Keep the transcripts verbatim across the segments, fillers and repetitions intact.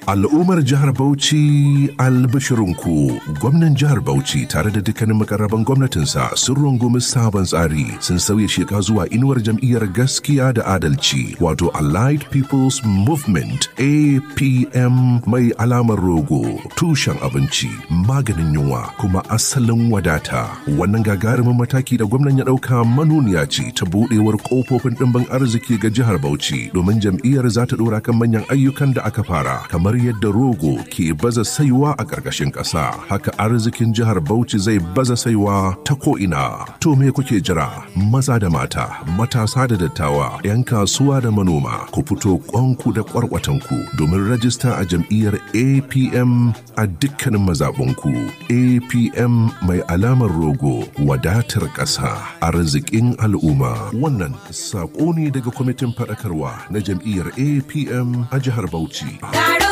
Al'ummar jihar Bauchi albashirinku, gwamnan jihar Bauchi tare da dukkanin makarraban gwamnatinsa sun rungumi sabon tsari sun sauya sheka zuwa inuwar jam'iyyar gaskiya da adalci wato Allied People's Movement A P M mai alamar rogo, tushen abinci, maganin yunwa kuma asalin wadata. Wannan gagarumin mataki da gwamnan ya ɗauka manuniya ce ta buɗewar ƙofofin ɗimbin arziki ga jihar Bauchi domin jam'iyyar za ta ɗora kan manyan ayyukan da aka fara kamar yadda rogo ke baza saiwa a ƙarƙashin ƙasa, haka arzikin jihar Bauchi zai baza saiwa ta ko'ina. To me kuke jira? Maza da mata, matasa da dattawa, 'yan kasuwa da manoma, ku fito ƙwanku da ƙwarƙwatanku domin rajista a jam'iyyar A P M a dukkanin mazaɓunku. A P M mai alamar rogo, wadatar ƙasa, arzikin al'umma. Wannan saƙo ne daga kwamitin faɗakarwa na jam'iyyar A P M a jihar Bauchi.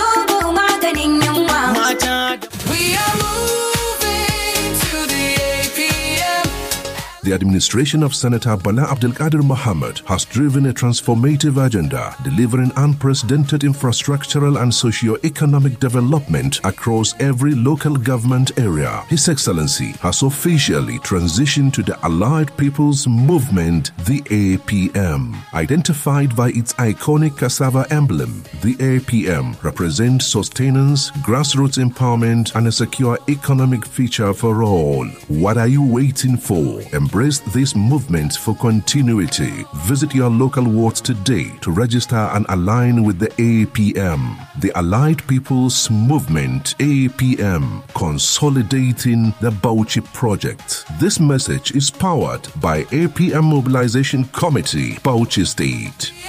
We are moving to the A P M. The administration of Senator Bala Abdelkader Mohammed has driven a transformative agenda, delivering unprecedented infrastructural and socio-economic development across every local government area. His Excellency has officially transitioned to the Allied People's Movement, the A P M. Identified by its iconic cassava emblem, the A P M represents sustenance, grassroots empowerment, and a secure economic future for all. What are you waiting for? Embrace this movement for continuity. Visit your local wards today to register and align with the A P M. The Allied People's Movement, A P M, consolidating the Bauchi project. This message is powered by A P M Mobilization Committee, Bauchi State.